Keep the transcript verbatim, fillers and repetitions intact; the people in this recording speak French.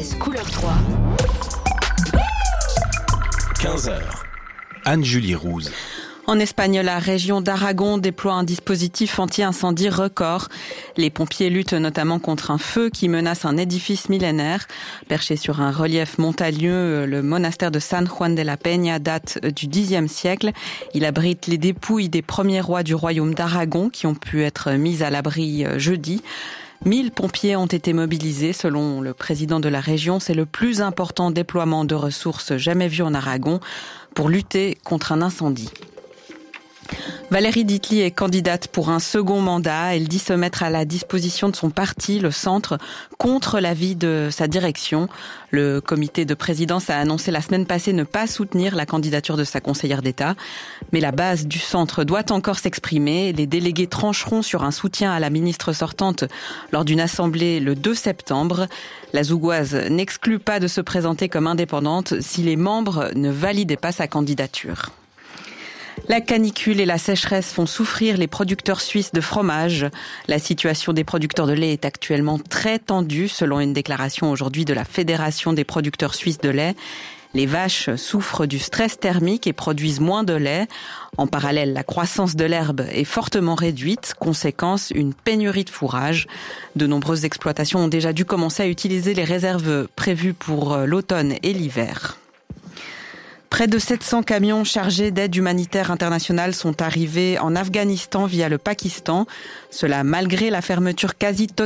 Plus couleur trois. quinze heures. Anne-Julie Rouze. En Espagne, la région d'Aragon déploie un dispositif anti-incendie record. Les pompiers luttent notamment contre un feu qui menace un édifice millénaire. Perché sur un relief montagneux, le monastère de San Juan de la Peña date du dixième siècle. Il abrite les dépouilles des premiers rois du royaume d'Aragon qui ont pu être mis à l'abri jeudi. mille pompiers ont été mobilisés. Selon le président de la région, c'est le plus important déploiement de ressources jamais vu en Aragon pour lutter contre un incendie. Valérie Ditli est candidate pour un second mandat. Elle dit se mettre à la disposition de son parti, le Centre, contre l'avis de sa direction. Le comité de présidence a annoncé la semaine passée ne pas soutenir la candidature de sa conseillère d'État. Mais la base du Centre doit encore s'exprimer. Les délégués trancheront sur un soutien à la ministre sortante lors d'une assemblée le deux septembre. La Zougoise n'exclut pas de se présenter comme indépendante si les membres ne validaient pas sa candidature. La canicule et la sécheresse font souffrir les producteurs suisses de fromage. La situation des producteurs de lait est actuellement très tendue, selon une déclaration aujourd'hui de la Fédération des producteurs suisses de lait. Les vaches souffrent du stress thermique et produisent moins de lait. En parallèle, la croissance de l'herbe est fortement réduite, conséquence une pénurie de fourrage. De nombreuses exploitations ont déjà dû commencer à utiliser les réserves prévues pour l'automne et l'hiver. Près de sept cents camions chargés d'aide humanitaire internationale sont arrivés en Afghanistan via le Pakistan. Cela malgré la fermeture quasi totale